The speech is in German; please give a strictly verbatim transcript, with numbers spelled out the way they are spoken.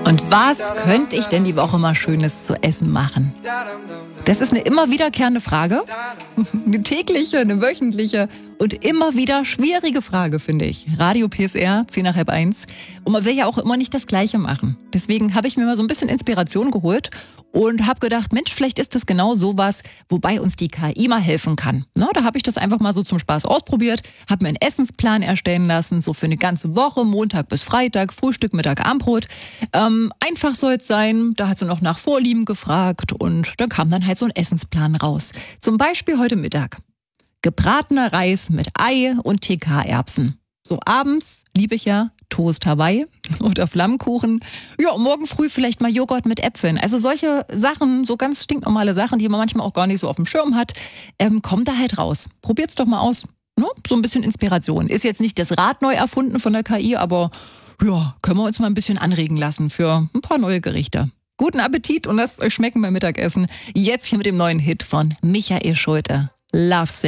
Und was könnte ich denn die Woche mal Schönes zu essen machen? Das ist eine immer wiederkehrende Frage. Eine tägliche, eine wöchentliche und immer wieder schwierige Frage, finde ich. Radio P S R, zehn nach halb eins. Und man will ja auch immer nicht das Gleiche machen. Deswegen habe ich mir mal so ein bisschen Inspiration geholt und habe gedacht, Mensch, vielleicht ist das genau sowas, wobei uns die K I mal helfen kann. Na, da habe ich das einfach mal so zum Spaß ausprobiert, habe mir einen Essensplan erstellen lassen, so für eine ganze Woche, Montag bis Freitag, Frühstück, Mittag, Abendbrot. Ähm, einfach soll es sein, da hat sie noch nach Vorlieben gefragt und dann kam dann halt so ein Essensplan raus. Zum Beispiel heute Mittag. Gebratener Reis mit Ei und T K-Erbsen. So abends liebe ich ja Toast Hawaii oder Flammkuchen. Ja, und morgen früh vielleicht mal Joghurt mit Äpfeln. Also solche Sachen, so ganz stinknormale Sachen, die man manchmal auch gar nicht so auf dem Schirm hat, ähm, kommen da halt raus. Probiert's doch mal aus. Ne? So ein bisschen Inspiration. Ist jetzt nicht das Rad neu erfunden von der K I, aber ja, können wir uns mal ein bisschen anregen lassen für ein paar neue Gerichte. Guten Appetit und lasst es euch schmecken beim Mittagessen. Jetzt hier mit dem neuen Hit von Michael Schulte. Love Sick.